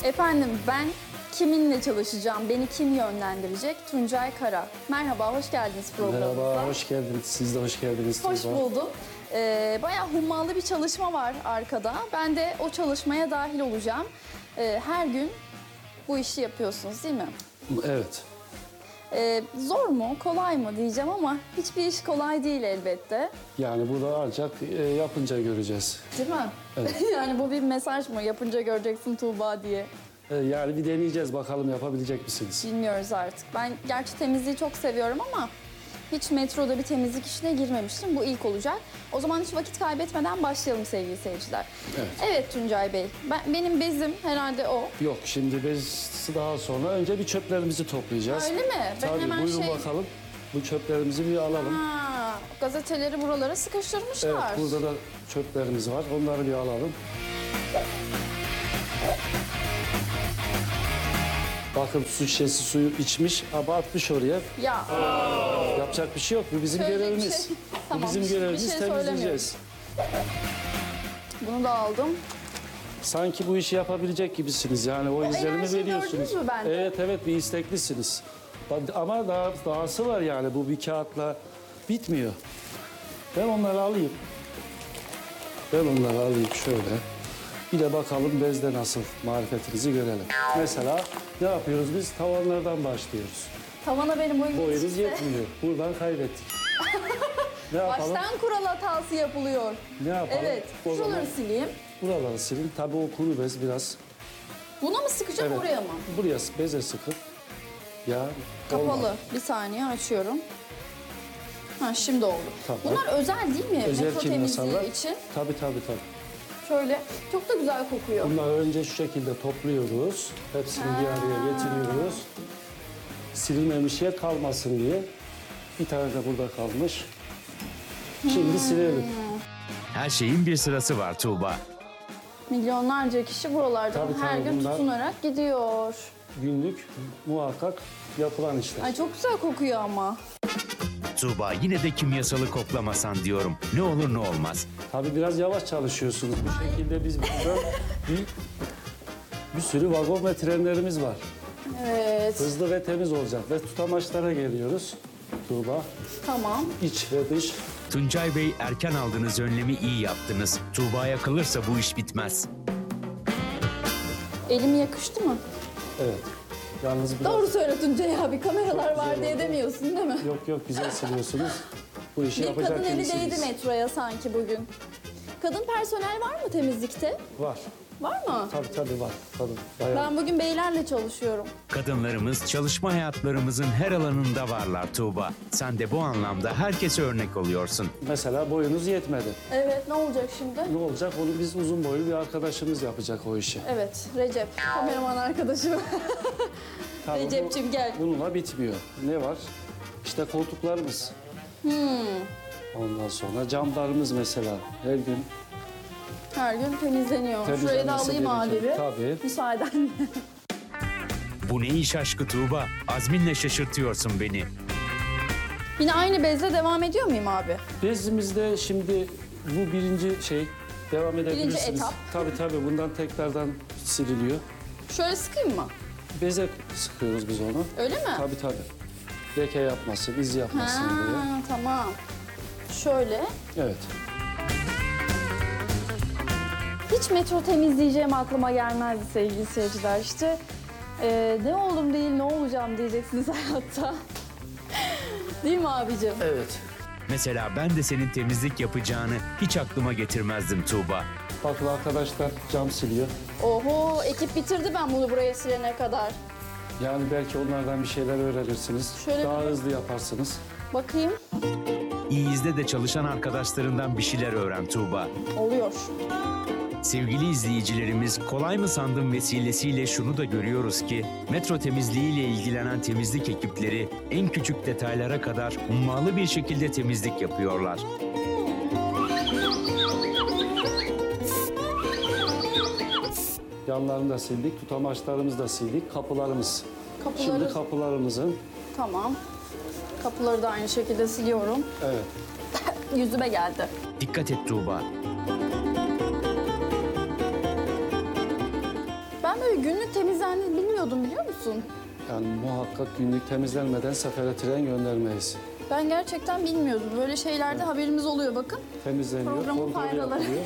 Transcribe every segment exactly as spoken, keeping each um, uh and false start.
Efendim ben kiminle çalışacağım, beni kim yönlendirecek? Tuncay Kara. Merhaba, hoş geldiniz programımıza. Merhaba, hoş geldiniz. Siz de hoş geldiniz. Hoş Tuğba. buldum. Ee, bayağı hummalı bir çalışma var arkada. Ben de o çalışmaya dahil olacağım. Ee, her gün bu işi yapıyorsunuz değil mi? Evet. Ee, zor mu, kolay mı diyeceğim ama hiçbir iş kolay değil elbette. Yani burada ancak e, yapınca göreceğiz. Değil mi? Evet. Yani bu bir mesaj mı? Yapınca göreceksin Tuğba diye. E, yani bir deneyeceğiz bakalım yapabilecek misiniz? Bilmiyoruz artık. Ben gerçi temizliği çok seviyorum ama hiç metroda bir temizlik işine girmemiştim. Bu ilk olacak. O zaman hiç vakit kaybetmeden başlayalım sevgili seyirciler. Evet. Evet Tuncay Bey. Ben, benim bezim herhalde o. Yok, şimdi biz daha sonra önce bir çöplerimizi toplayacağız. Öyle mi? Ben Tabii, hemen buyurun şey... bakalım. Bu çöplerimizi bir alalım. Ha, gazeteleri buralara sıkıştırmışlar. Evet, burada da çöplerimiz var. Onları bir alalım. Bakın su şişesi suyu içmiş ama atmış oraya. Ya. Yapacak bir şey yok. Bu bizim Şöyle bir görevimiz. şey- Bu Tamam, bizim bir şey görevimiz, temizleyeceğiz. Bunu da aldım. Sanki bu işi yapabilecek gibisiniz. Yani o izlenimi enerjiyi veriyorsunuz. gördünüz mü bende? Evet evet, bir isteklisiniz. Ama daha dahası var yani, bu bir kağıtla bitmiyor. Ben onları alayım. Ben onları alayım şöyle. Bir de bakalım bezde nasıl marifetinizi görelim. Mesela ne yapıyoruz biz? Tavanlardan başlıyoruz. Tavana benim boyum Boyunuz yetişti. yetmiyor. Buradan kaybettik. Ne yapalım? Baştan kural hatası yapılıyor. Ne yapalım? Evet. O zaman Şuraları sileyim. buraları silin. Tabii o kuru bez biraz. Buna mı sıkacağım Evet. oraya mı? Buraya beze sıkın. Ya Kapalı. olmadı. Bir saniye açıyorum. Ha şimdi oldu. Tamam. Bunlar özel değil mi? Özel Metro kimyasallar. temizliği için. Tabii tabii tabii. Şöyle çok da güzel kokuyor. Bunları önce şu şekilde topluyoruz. Hepsini bir araya getiriyoruz. Silinmemiş yer kalmasın diye. Bir tane de burada kalmış. Şimdi silelim. Her şeyin bir sırası var Tuğba. Milyonlarca kişi buralardan Tabii, her tabii, gün bunlar- tutunarak gidiyor. Günlük muhakkak yapılan işler. Ay çok güzel kokuyor ama. Tuğba yine de kimyasalı koklamasan diyorum. Ne olur ne olmaz. Tabii biraz yavaş çalışıyorsunuz. Bu şekilde biz burada bir, bir sürü vagon ve trenlerimiz var. Evet. Hızlı ve temiz olacak. Ve tutamaçlara geliyoruz. Tuğba, Tamam. iç ve dış. Tuncay Bey, erken aldığınız önlemi iyi yaptınız. Tuğba'ya kalırsa bu iş bitmez. Elim yakıştı mı? Evet. Yalnız biraz... Doğru söyle Tuncay abi. Kameralar var güzel diye oldu. demiyorsun değil mi? Yok yok, güzel siliyorsunuz. Bu işi Bir yapacak kadın eli gibisiniz. değdi metroya sanki bugün. Kadın personel var mı temizlikte? Var. Var mı? Tabii tabii var. Kadın. Bayağı. Ben bugün beylerle çalışıyorum. Kadınlarımız çalışma hayatlarımızın her alanında varlar Tuğba. Sen de bu anlamda herkese örnek oluyorsun. Mesela boyunuz yetmedi. Evet, ne olacak şimdi? Ne olacak? Onu biz uzun boylu bir arkadaşımız yapacak o işi. Evet, Recep, kameraman arkadaşım. Tabii bu- Recep'ciğim gel. Bununla bitmiyor. Ne var? İşte koltuklarımız. Hmm. Ondan sonra camlarımız mesela her gün Her gün temizleniyor. Şurayı da temizlenmesi alayım gerekiyor. abi. Tabii. Müsaadenle. Bu ne iş aşkı Tuğba? Azminle şaşırtıyorsun beni. Yine aynı bezle devam ediyor muyum abi? Bezimizde şimdi bu birinci şey, devam edebilirsiniz. etap. Tabii tabii, bundan tekrardan siliniyor. Şöyle sıkayım mı? Beze sıkıyoruz biz onu. Öyle mi? Tabii tabii. Leke yapmasın, iz yapmasın diye. Ha, tamam. Şöyle. Evet. Hiç metro temizleyeceğim aklıma gelmezdi sevgili seyirciler. İşte e, ne oldum değil ne olacağım diyeceksiniz hayatta. Değil mi abicim? Evet. Mesela ben de senin temizlik yapacağını hiç aklıma getirmezdim Tuğba. Bakın arkadaşlar cam siliyor. Oho, ekip bitirdi ben bunu buraya silene kadar. Yani belki onlardan bir şeyler öğrenirsiniz. Şöyle Daha bir- hızlı yaparsınız. Bakayım. İyiz'de de çalışan arkadaşlarından bir şeyler öğren Tuğba. Oluyor. Sevgili izleyicilerimiz, kolay mı sandım vesilesiyle şunu da görüyoruz ki metro temizliğiyle ilgilenen temizlik ekipleri en küçük detaylara kadar hummalı bir şekilde temizlik yapıyorlar. Yanlarını da sildik, tutamaçlarımızı da sildik, kapılarımız. Kapıları- Şimdi kapılarımızın, Tamam. Kapıları da aynı şekilde siliyorum. evet. Yüzüme geldi. Dikkat et Tuğba. Ben böyle böyle günlük temizlendiğini bilmiyordum, biliyor musun? Yani muhakkak günlük temizlenmeden sefere tren göndermeyiz. Ben gerçekten bilmiyordum. Böyle şeylerde haberimiz oluyor bakın. Temizleniyor, Programın kontrolü faydaları. yapılıyor.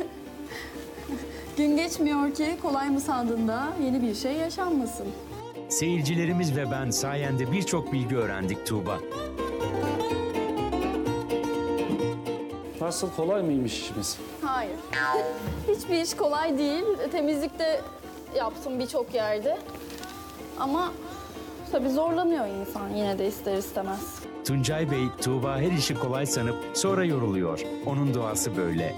Gün geçmiyor ki kolay mı sandın da yeni bir şey yaşanmasın. Seyircilerimiz ve ben sayende birçok bilgi öğrendik Tuğba. Nasıl, kolay mıymış işimiz? Hayır. Hiçbir iş kolay değil. Temizlikte yaptım birçok yerde. Ama tabii zorlanıyor insan yine de ister istemez. Tuncay Bey, Tuğba her işi kolay sanıp sonra yoruluyor. Onun doğası böyle.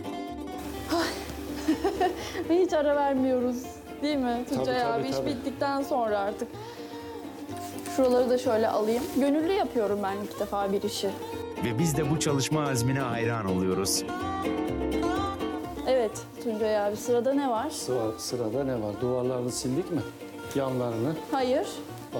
Hiç ara vermiyoruz. Değil mi Tuncay Tabii, tabii, abi? İş tabii. bittikten sonra artık. Şuraları da şöyle alayım. Gönüllü yapıyorum ben ilk defa bir işi. Ve biz de bu çalışma azmine hayran oluyoruz. Evet Tuncay abi, sırada ne var? Sıra, sırada ne var? Duvarlarını sildik mi? Yanlarını. Hayır.